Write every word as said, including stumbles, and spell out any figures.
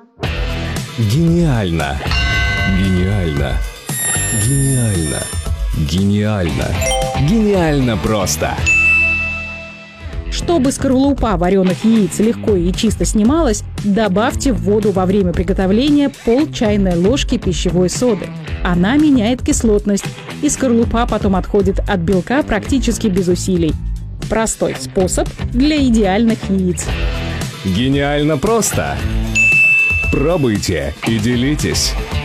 Гениально! Гениально! Гениально! Гениально! Гениально просто! Чтобы скорлупа вареных яиц легко и чисто снималась, добавьте в воду во время приготовления пол чайной ложки пищевой соды. Она меняет кислотность, и скорлупа потом отходит от белка практически без усилий. Простой способ для идеальных яиц. Гениально просто! Пробуйте и делитесь!